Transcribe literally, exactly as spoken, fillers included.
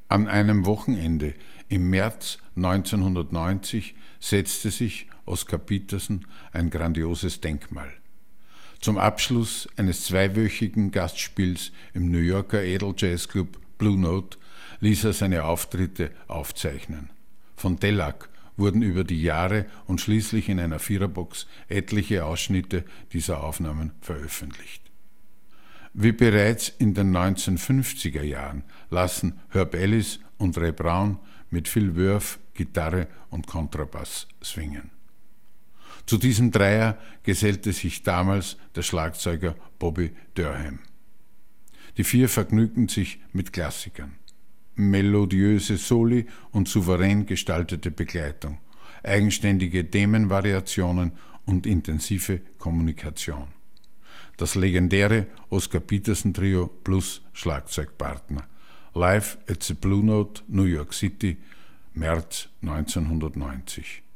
An einem Wochenende im März neunzehnhundertneunzig setzte sich Oscar Peterson ein grandioses Denkmal. Zum Abschluss eines zweiwöchigen Gastspiels im New Yorker Edeljazzclub Blue Note ließ er seine Auftritte aufzeichnen. Von Delac wurden über die Jahre und schließlich in einer Viererbox etliche Ausschnitte dieser Aufnahmen veröffentlicht. Wie bereits in den neunzehnhundertfünfziger Jahren lassen Herb Ellis und Ray Brown mit Phil Worth Gitarre und Kontrabass swingen. Zu diesem Dreier gesellte sich damals der Schlagzeuger Bobby Durham. Die vier vergnügten sich mit Klassikern. Melodiöse Soli und souverän gestaltete Begleitung, eigenständige Themenvariationen und intensive Kommunikation. Das legendäre Oscar Peterson Trio plus Schlagzeugpartner. Live at the Blue Note, New York City, März neunzehnhundertneunzig.